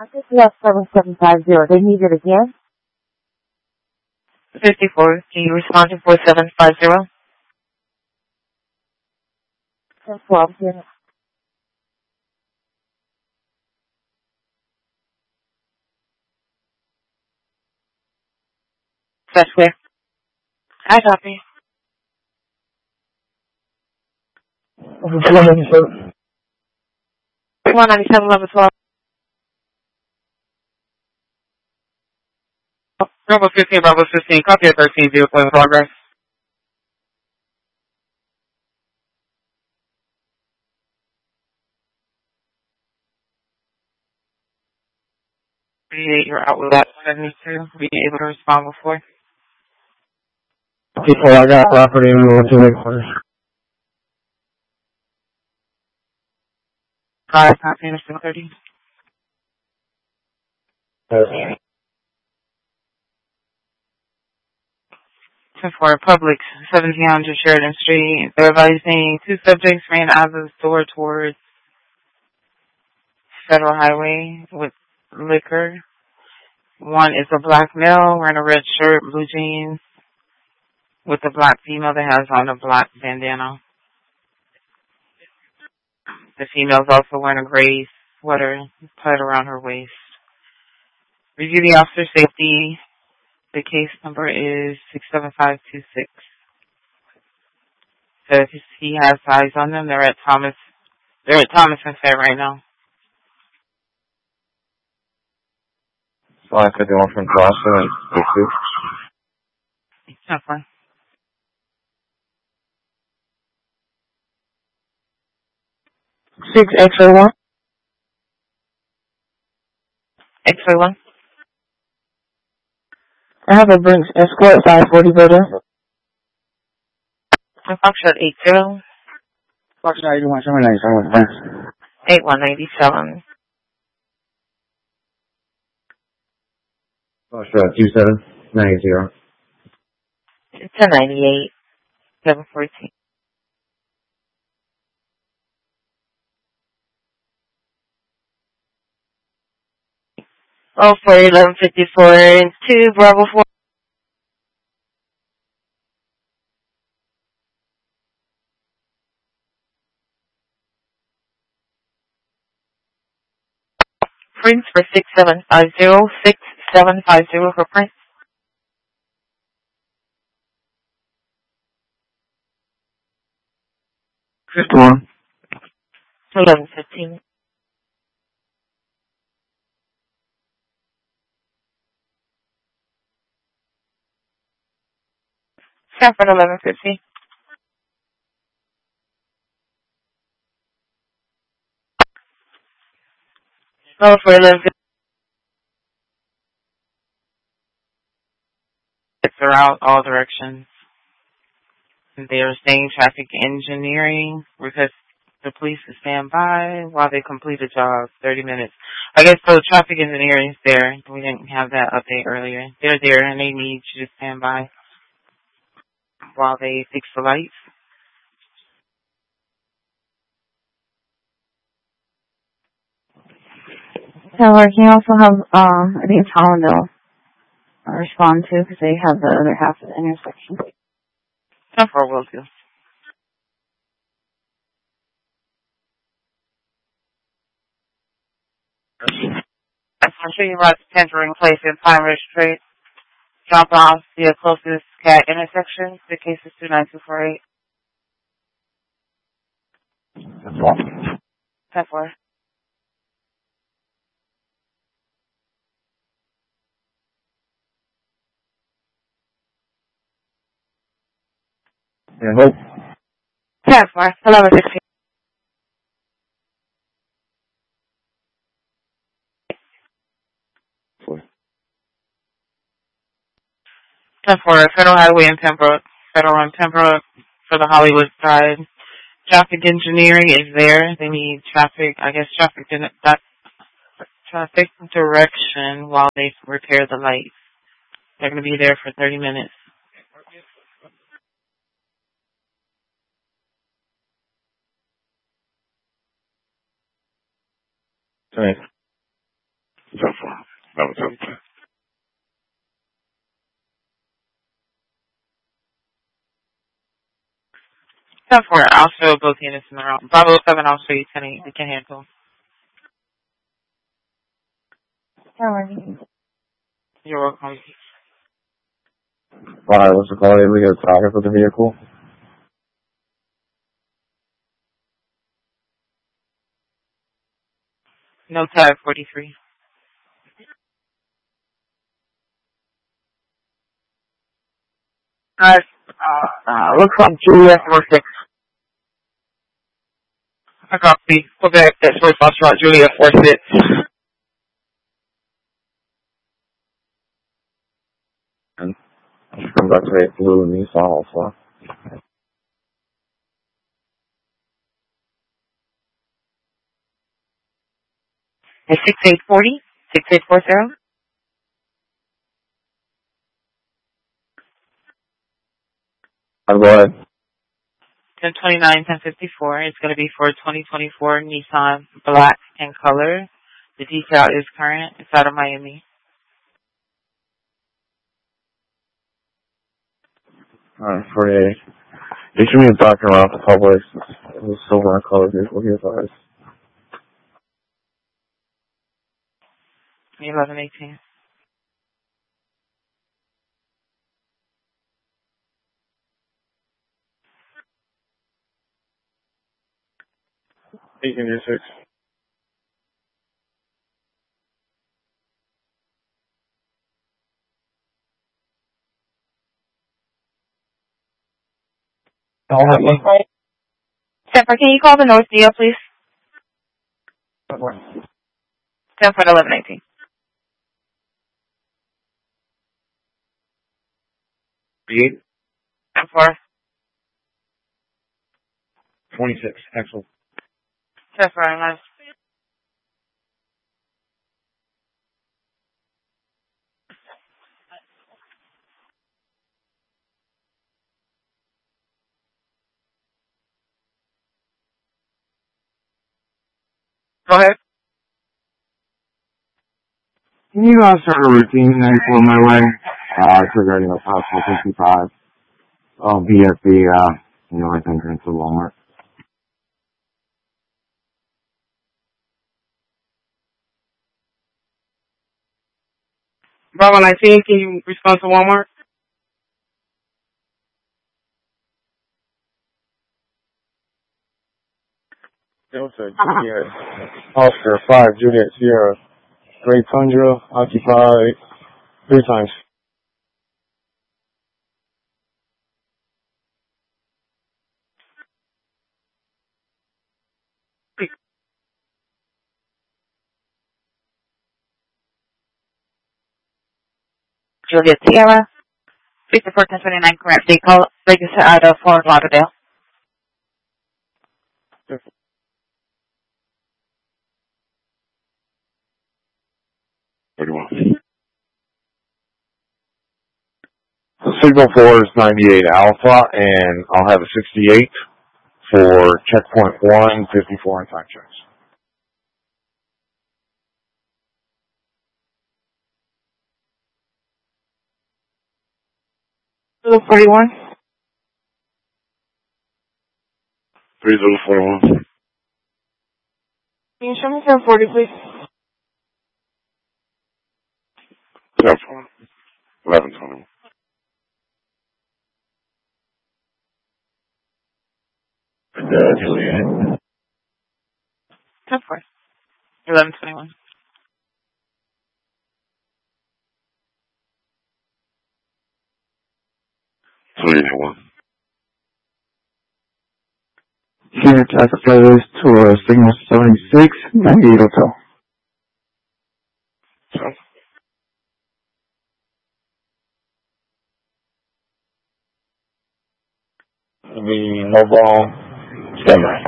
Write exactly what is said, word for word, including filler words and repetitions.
I just left seven seven five zero. They need it again? fifty-four, can you respond to four seven five zero? ten twelve, yeah. That's clear. I copy. one ninety-seven. one ninety-seven, level twelve. Bravo fifteen, Bravo fifteen, copy at thirteen, vehicle in progress. thirty-eight, you're out with that seventy-two. Were you able to respond before? People, I got property in Wilmington headquarters. Five, copy, understand thirty. Uh, ten four, Public, seventeen hundred Sheridan Street. They're advising two subjects ran out of the store towards Federal Highway with liquor. One is a black male wearing a red shirt, blue jeans, with a black female that has on a black bandana. The female's also wearing a gray sweater tied around her waist. Review the officer safety. The case number is six seven five two six. So if he has eyes on them, they're at Thomas. They're at Thomas and Fair right now. so I could do one from Boston and go to. That's fine. six X A one. X-ray one. I have a Brinks Escort five forty builder. Foxtrot eight zero. Foxtrot eighty-one, seven ninety-seven with Brinks. eight one ninety-seven. Foxtrot two seven nine zero. ten ninety-eight. seven fourteen. Oh, for eleven fifty-four and two, Bravo four. Prince for six seven five zero, six seven five zero for Prince. fifty-one. eleven fifteen. Sanford eleven fifty. Oh, for eleven fifty. They're out all directions. They are staying traffic engineering because the police will stand by while they complete a job, thirty minutes. I guess so traffic engineering is there. We didn't have that update earlier. They're there and they need you to stand by while they fix the lights. Taylor, can you also have, um, I think it's Hollandale uh, respond to because they have the other half of the intersection. ten four will do. I'm sure you about entering place in Pine Ridge Street. Drop off the closest cat intersection. The case is two nine two four eight. ten four. Yeah, hope. ten four. eleven sixteen. ten four. Federal Highway in Pembroke. Federal in Pembroke for the Hollywood side. Traffic engineering is there. They need traffic, I guess traffic that traffic direction while they repair the lights. They're going to be there for thirty minutes. Right. seven seven two. ten four, I'll show both units in the room. Bravo seven, I'll show you ten eight. We can handle. You're welcome. Five, what's the call? We got a target for the vehicle. No tag forty-three. Guys, uh, uh, looks like Juliet four six. I copy. Quebec, that's First Foxtrot, Julia four six. And come back to a blue Nissan also. It's six eight forty, six eight four zero. I'll go ahead. ten twenty-nine, ten fifty-four. It's going to be for twenty twenty-four Nissan Black in color. The detail is current. It's out of Miami. Alright, forty-eight. They should be talking around the public. It was silver and color vehicle here, guys. eleven eighteen. eighteen to six. Jennifer, can you call the North D L, please? ten four eleven eighteen. eight ten four. twenty-six. Excellent. ten four, nice. Go ahead. Can you uh, start a routine then for my way? Uh, it's regarding a possible fifty-five. Oh, B F B, uh, north entrance of Walmart. Bravo nineteen, can you respond to Walmart? Delta Juliet. Oscar five, Juliet Sierra. Great Tundra, occupied three times. Juliet Sierra. fifty-four ten twenty-nine, correct. They call register out of Fort Lauderdale. thirty-one. Signal four is ninety-eight Alpha, and I'll have a sixty-eight for checkpoint one, fifty-four and time checks. forty-one. three zero four one. Can you show me ten forty, please? ten four. eleven twenty-one. Uh, Juliet. ten four. eleven twenty-one. three one. Senior traffic drivers to uh, signal seventy-six, ninety-eight hotel. So, the mobile standby.